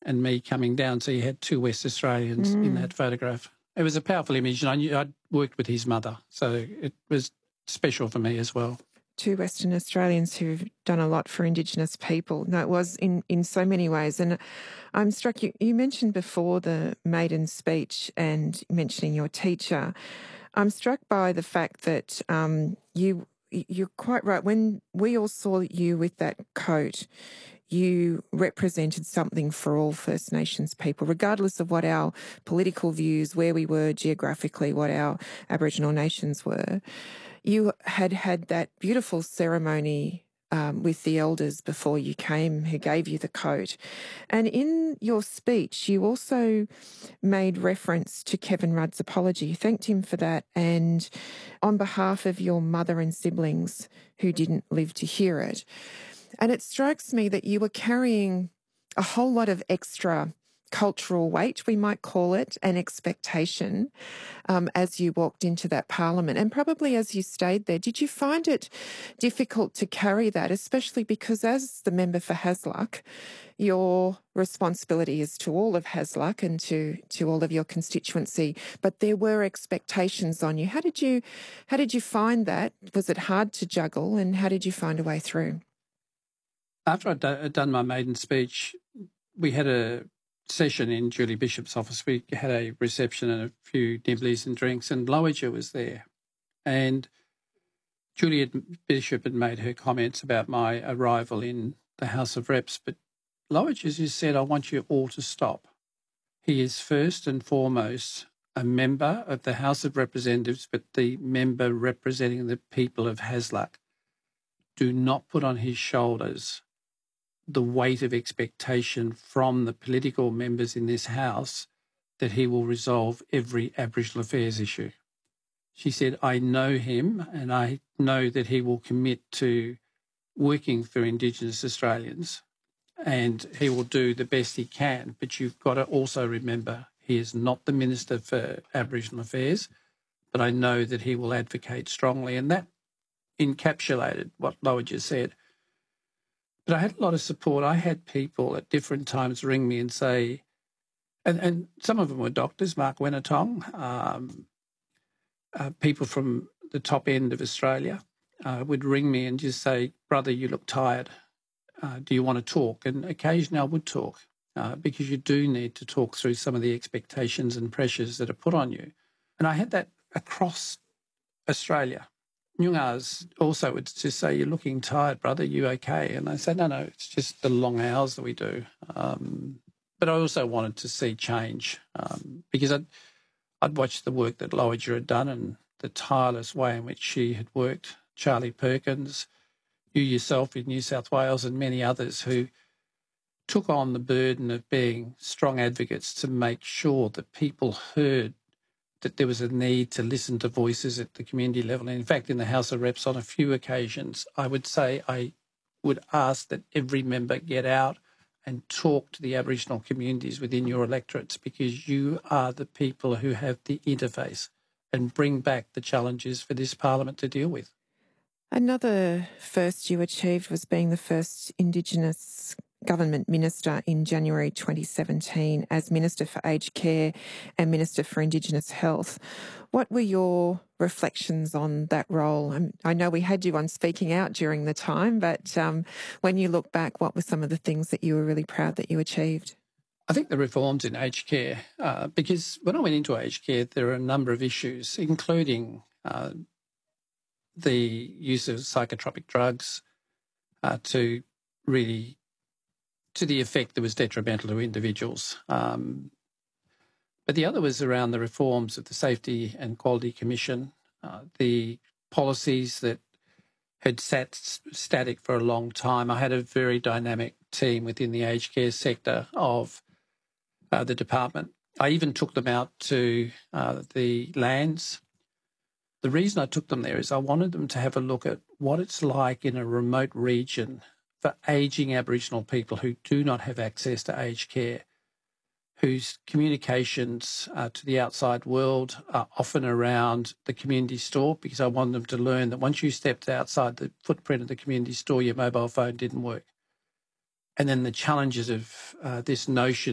and me coming down. So you had two West Australians in that photograph. It was a powerful image, and I'd worked with his mother, so it was special for me as well. Two Western Australians who've done a lot for Indigenous people. No, it was in so many ways. And I'm struck, you mentioned before the maiden speech and mentioning your teacher. I'm struck by the fact that you're quite right. When we all saw you with that coat, you represented something for all First Nations people, regardless of what our political views, where we were geographically, what our Aboriginal nations were. You had that beautiful ceremony with the elders before you came, who gave you the coat. And in your speech, you also made reference to Kevin Rudd's apology. You thanked him for that, and on behalf of your mother and siblings who didn't live to hear it. And it strikes me that you were carrying a whole lot of extra cultural weight, we might call it, and expectation as you walked into that parliament, and probably as you stayed there. Did you find it difficult to carry that, especially because as the member for Hasluck, your responsibility is to all of Hasluck and to all of your constituency, but there were expectations on you. How did you find that? Was it hard to juggle, and how did you find a way through? After I'd done my maiden speech, we had a session in Julie Bishop's office. We had a reception and a few nibblies and drinks, and Lowiger was there. And Julie Bishop had made her comments about my arrival in the House of Reps, but Lowiger just said, I want you all to stop. He is first and foremost a member of the House of Representatives, but the member representing the people of Hasluck. Do not put on his shoulders the weight of expectation from the political members in this House that he will resolve every Aboriginal affairs issue. She said, I know him, and I know that he will commit to working for Indigenous Australians, and he will do the best he can. But you've got to also remember he is not the Minister for Aboriginal Affairs, but I know that he will advocate strongly. And that encapsulated what Lowiger said. But I had a lot of support. I had people at different times ring me and say, and some of them were doctors, Mark Wenatong, people from the top end of Australia would ring me and just say, brother, you look tired. Do you want to talk? And occasionally I would talk because you do need to talk through some of the expectations and pressures that are put on you. And I had that across Australia. Nyungars also would just say, you're looking tired, brother, you okay? And I said, no, it's just the long hours that we do. But I also wanted to see change because I'd watched the work that Lowiger had done and the tireless way in which she had worked, Charlie Perkins, you yourself in New South Wales and many others who took on the burden of being strong advocates to make sure that people heard that there was a need to listen to voices at the community level. And in fact, in the House of Reps, on a few occasions, I would say I would ask that every member get out and talk to the Aboriginal communities within your electorates because you are the people who have the interface and bring back the challenges for this parliament to deal with. Another first you achieved was being the first Indigenous government minister in January 2017 as Minister for Aged Care and Minister for Indigenous Health. What were your reflections on that role? I know we had you on Speaking Out during the time, but when you look back, what were some of the things that you were really proud that you achieved? I think the reforms in aged care, because when I went into aged care, there are a number of issues, including the use of psychotropic drugs to the effect that was detrimental to individuals. But the other was around the reforms of the Safety and Quality Commission, the policies that had sat static for a long time. I had a very dynamic team within the aged care sector of the department. I even took them out to the lands. The reason I took them there is I wanted them to have a look at what it's like in a remote region for ageing Aboriginal people who do not have access to aged care, whose communications to the outside world are often around the community store, because I wanted them to learn that once you stepped outside the footprint of the community store, your mobile phone didn't work. And then the challenges of this notion